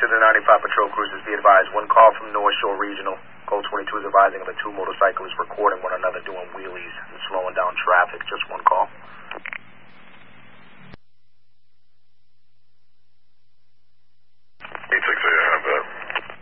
to the 95 patrol cruisers. Be advised, one call from North Shore Regional. Code 22 is advising of the two motorcyclists recording one another.